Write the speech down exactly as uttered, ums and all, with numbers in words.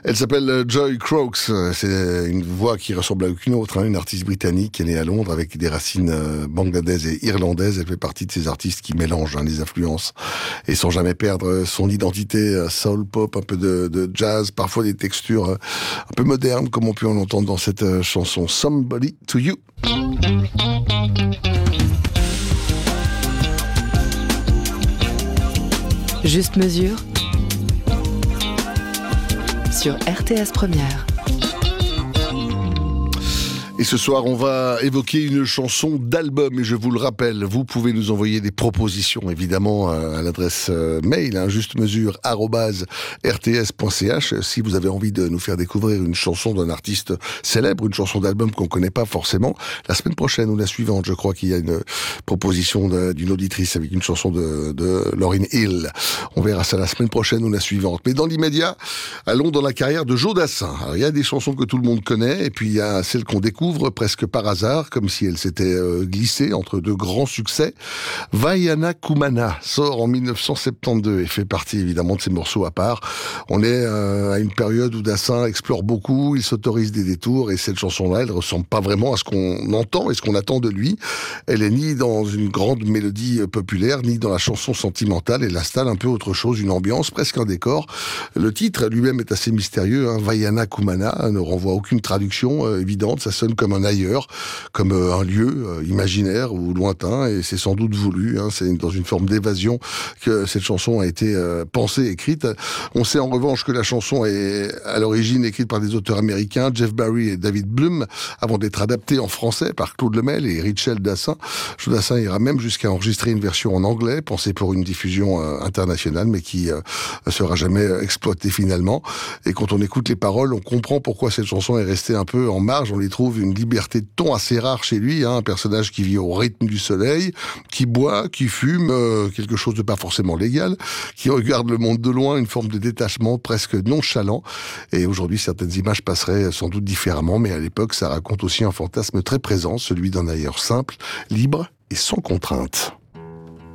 Elle s'appelle Joy Croaks. C'est une voix qui ressemble à aucune autre, hein, une artiste britannique qui est née à Londres avec des racines bangladaises et irlandaises. Elle fait partie de ces artistes qui mélangent hein, les influences et sans jamais perdre son identité soul pop, un peu de, de jazz, parfois des textures un peu modernes comme on peut en entendre dans cette chanson Somebody to You. Juste mesure sur R T S Première. Et ce soir, on va évoquer une chanson d'album. Et je vous le rappelle, vous pouvez nous envoyer des propositions, évidemment, à l'adresse mail, hein, juste mesure arobase r t s point c h. Si vous avez envie de nous faire découvrir une chanson d'un artiste célèbre, une chanson d'album qu'on connaît pas forcément, la semaine prochaine ou la suivante, je crois qu'il y a une proposition de, d'une auditrice avec une chanson de, de Lauryn Hill. On verra ça la semaine prochaine ou la suivante. Mais dans l'immédiat, allons dans la carrière de Joe Dassin. Alors, il y a des chansons que tout le monde connaît, et puis il y a celles qu'on découvre presque par hasard, comme si elle s'était euh, glissée entre deux grands succès. Vaiana Kumana sort en dix-neuf cent soixante-douze et fait partie évidemment de ces morceaux à part. On est euh, à une période où Dassin explore beaucoup, il s'autorise des détours, et cette chanson-là, elle ressemble pas vraiment à ce qu'on entend et ce qu'on attend de lui. Elle est ni dans une grande mélodie populaire, ni dans la chanson sentimentale. Elle installe un peu autre chose, une ambiance, presque un décor. Le titre lui-même est assez mystérieux, hein. Vaiana Kumana ne renvoie aucune traduction euh, évidente, ça sonne comme un ailleurs, comme euh, un lieu euh, imaginaire ou lointain, et c'est sans doute voulu, hein, c'est dans une forme d'évasion que cette chanson a été euh, pensée, écrite. On sait en revanche que la chanson est à l'origine écrite par des auteurs américains, Jeff Barry et David Bloom, avant d'être adaptée en français par Claude Lemel et Richel Dassin. Joe Dassin ira même jusqu'à enregistrer une version en anglais, pensée pour une diffusion euh, internationale, mais qui euh, sera jamais exploitée finalement. Et quand on écoute les paroles, on comprend pourquoi cette chanson est restée un peu en marge. On y trouve une liberté de ton assez rare chez lui, hein, un personnage qui vit au rythme du soleil, qui boit, qui fume, euh, quelque chose de pas forcément légal, qui regarde le monde de loin, une forme de détachement presque nonchalant. Et aujourd'hui, certaines images passeraient sans doute différemment, mais à l'époque, ça raconte aussi un fantasme très présent, celui d'un ailleurs simple, libre et sans contrainte.